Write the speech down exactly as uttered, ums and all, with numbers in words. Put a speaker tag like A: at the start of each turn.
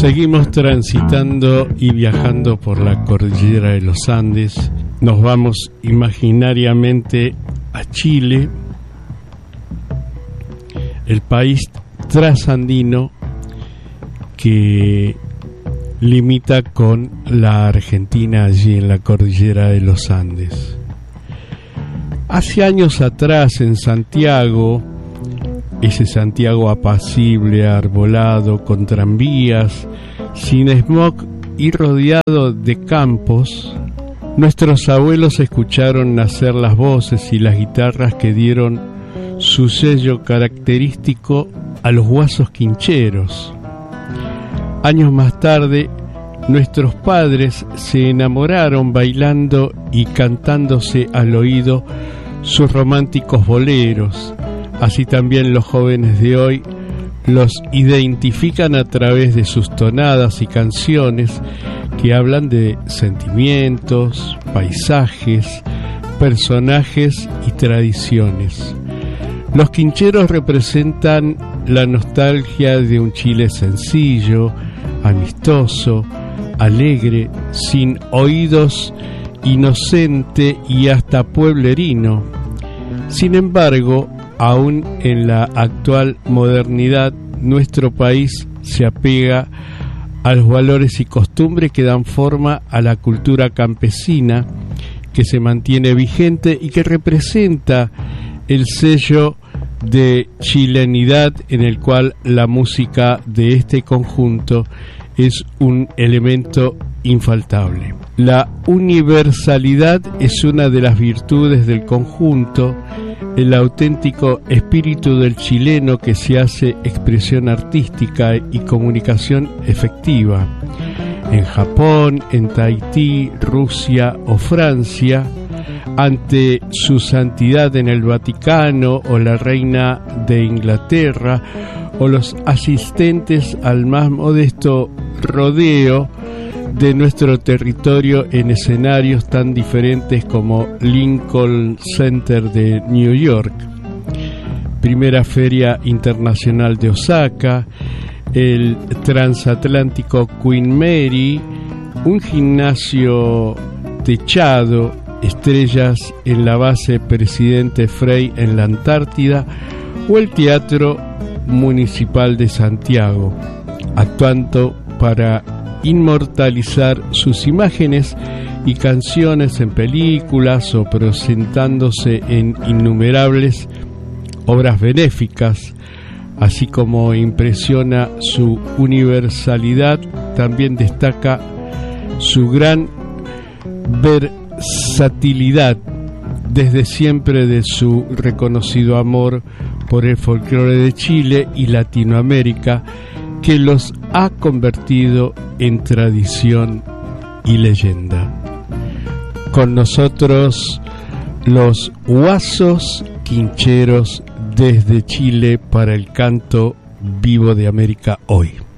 A: Seguimos transitando y viajando por la cordillera de los Andes. Nos vamos imaginariamente a Chile, el país trasandino que limita con la Argentina allí en la cordillera de los Andes. Hace años atrás en Santiago, ese Santiago apacible, arbolado, con tranvías, sin smog y rodeado de campos, nuestros abuelos escucharon nacer las voces y las guitarras que dieron su sello característico a los guasos quincheros. Años más tarde, nuestros padres se enamoraron bailando y cantándose al oído sus románticos boleros. Así también los jóvenes de hoy los identifican a través de sus tonadas y canciones que hablan de sentimientos, paisajes, personajes y tradiciones. Los quincheros representan la nostalgia de un Chile sencillo, amistoso, alegre, sin oídos, inocente y hasta pueblerino. Sin embargo, aún en la actual modernidad, nuestro país se apega a los valores y costumbres que dan forma a la cultura campesina, que se mantiene vigente y que representa el sello de chilenidad en el cual la música de este conjunto es un elemento infaltable. La universalidad es una de las virtudes del conjunto, el auténtico espíritu del chileno que se hace expresión artística y comunicación efectiva. En Japón, en Tahití, Rusia o Francia, ante su santidad en el Vaticano o la reina de Inglaterra o los asistentes al más modesto rodeo de nuestro territorio en escenarios tan diferentes como Lincoln Center de New York, Primera Feria Internacional de Osaka, el transatlántico Queen Mary, un gimnasio techado, estrellas en la base Presidente Frei en la Antártida o el Teatro Municipal de Santiago, actuando para inmortalizar sus imágenes y canciones en películas o presentándose en innumerables obras benéficas. Así como impresiona su universalidad, también destaca su gran versatilidad, desde siempre de su reconocido amor por el folclore de Chile y Latinoamérica, que los ha convertido en tradición y leyenda. Con nosotros los guasos quincheros desde Chile para el canto vivo de América hoy.